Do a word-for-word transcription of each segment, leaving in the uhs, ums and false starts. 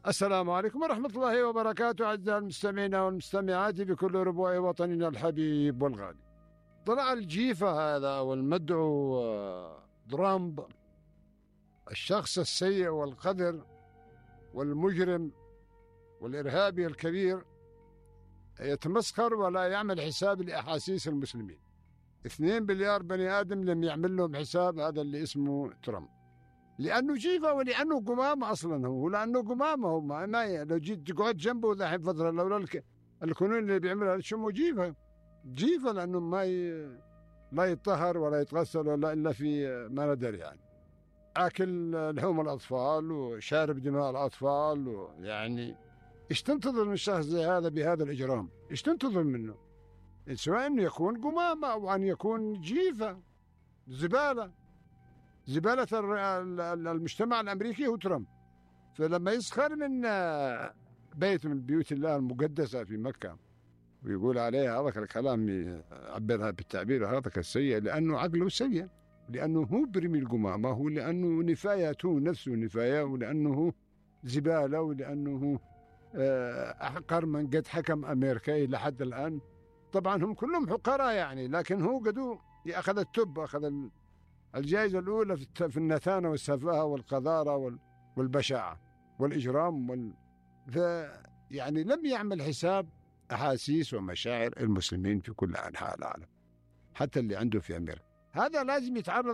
السلام عليكم ورحمة الله وبركاته. أعزائي المستمعين والمستمعات في كل ربوع وطننا الحبيب والغالي. طلع الجيفة هذا والمدعو ترامب الشخص السيء والقذر والمجرم والإرهابي الكبير يتمسخر ولا يعمل حساب لأحاسيس المسلمين. اثنين مليار بني آدم لم يعمل لهم حساب هذا اللي اسمه ترامب، لأنه جيفة ولأنه قمامة أصلا هو، ولأنه قمامة هو ما, ما لو جيت تقعد جنبه ذا فترة لولا القانون اللي بيعملها شمو جيفة جيفة لأنه ما ي... ما يطهر ولا يتغسل ولا إلا في ما ندر، يعني أكل لحوم الأطفال وشارب دماء الأطفال، ويعني إيش تنتظر من شخص زي هذا بهذا الإجرام؟ إيش تنتظر منه؟ سواء أنه يكون قمامة أو أن يكون جيفة زبالة زبالة المجتمع الأمريكي هو ترامب. فلما يسخر من بيت من بيوت الله المقدسة في مكة ويقول عليها هذا الكلام يعبرها بالتعبير هذا السيء، لأنه عقله سيء، لأنه هو برمي القمامة، هو لأنه نفايته نفسه نفاية، ولأنه زبالة، ولأنه أحقر من قد حكم أمريكا لحد الآن. طبعا هم كلهم حقراء يعني، لكن هو قدو أخذ التوب، أخذ الجائزة الأولى في النثانة والسفاهة والقذارة والبشاعة والإجرام وال... يعني لم يعمل حساب أحاسيس ومشاعر المسلمين في كل أنحاء العالم، حتى اللي عنده في أمريكا. هذا لازم يتعرض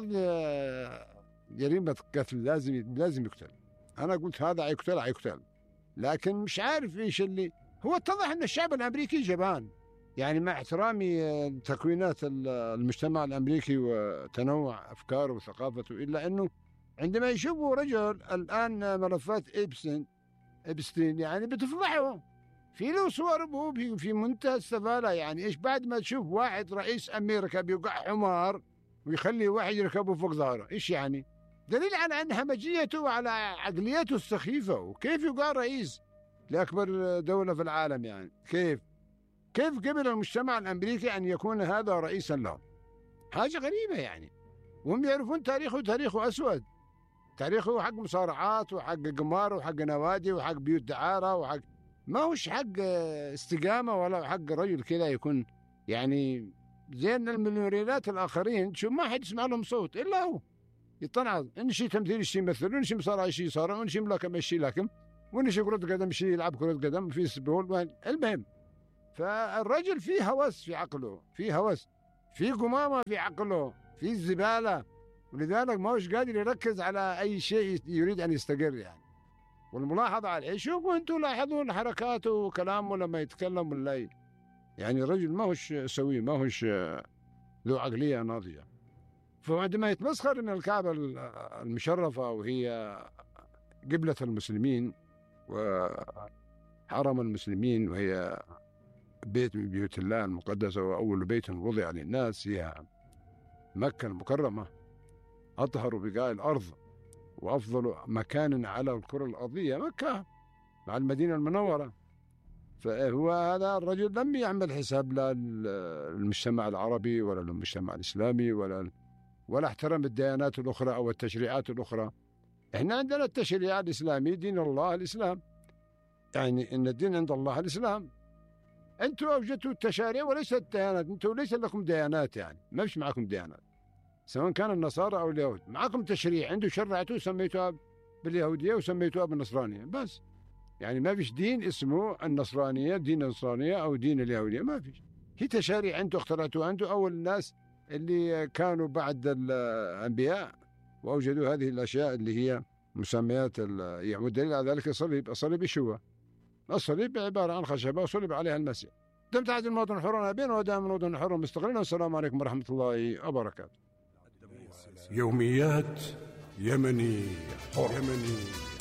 لجريمة قتل، لازم لازم يقتل. أنا قلت هذا يقتل يقتل، لكن مش عارف إيش اللي هو. اتضح أن الشعب الأمريكي جبان، يعني مع احترامي تكوينات المجتمع الأمريكي وتنوع أفكاره وثقافته، إلا أنه عندما يشوفوا رجل الآن ملفات إبستين إبستين يعني بتفضحه، في له صور في, في منتهى السفالة. يعني إيش بعد ما تشوف واحد رئيس أمريكا بيوقع حمار ويخلي واحد يركبه فوق ظهره، إيش يعني؟ دليل على أن همجيته وعلى عقليته السخيفة. وكيف يوقع رئيس لأكبر دولة في العالم؟ يعني كيف كيف قبل المجتمع الأمريكي أن يكون هذا رئيسا له؟ حاجة غريبة يعني. وهم يعرفون تاريخه، تاريخه أسود، تاريخه حق مصارعات وحق قمار وحق نوادي وحق بيوت دعارة وحق ما هوش حق استقامة ولا حق رجل كذا يكون يعني زي المليونيرات الآخرين. شو ما حد يسمع لهم صوت إلا هو يطلع إن شيء تمثيل شيء يمثل، وإن شيء مصارعة شيء صار، وإن شيء ملاكمة شيء لكم، وإن شيء كرة قدم شيء يلعب كرة قدم في سبول. المهم، فالرجل فيه هوس في عقله، فيه هوس، فيه قمامة في عقله، فيه زبالة، ولذلك ما هوش قادر يركز على أي شيء يريد أن يستقر يعني. والملاحظة عليه، شوفوا أنتم لاحظون حركاته وكلامه لما يتكلم ولا يعني الرجل ما هوش سوي، ما هوش ذو عقلية ناضجة. فعندما يتمسخر من الكعبة المشرفة وهي قبلة المسلمين وحرم المسلمين، وهي بيت من بيوت الله المقدسة وأول بيت وضع للناس، هي مكة المكرمة، أطهر بقاع الأرض وأفضل مكان على الكرة الأرضية مكة مع المدينة المنورة. فهو هذا الرجل لم يعمل حساب لا للمجتمع العربي ولا للمجتمع الإسلامي ولا ولا احترم الديانات الأخرى أو التشريعات الأخرى. إحنا عندنا التشريع الإسلامي، دين الله الإسلام، يعني إن الدين عند الله الإسلام. أنتم أوجدتوا التشاريع وليست الديانات، أنتم ليس لكم ديانات، يعني ما فيش معكم ديانات، سواء كان النصارى أو اليهود. معكم تشريع، عنده شرعتوا سميتوها باليهودية وسميتوها بالنصرانية بس. يعني ما فيش دين اسمه النصرانية، دين النصرانية أو دين اليهودية، ما فيش. هي تشاريع أنتم اخترعتوها، أنتم أول الناس اللي كانوا بعد الأنبياء وأوجدوا هذه الأشياء اللي هي مسميات اليهود. دليل على ذلك الصليب. الصليب يشوه، الصليب عبارة عن خشبة وصلب عليها المسيح. دمت عاد المواطن حرا بين ودام المواطن حرا مستقلين. والسلام عليكم ورحمة الله وبركاته. يوميات يمني حر. يمني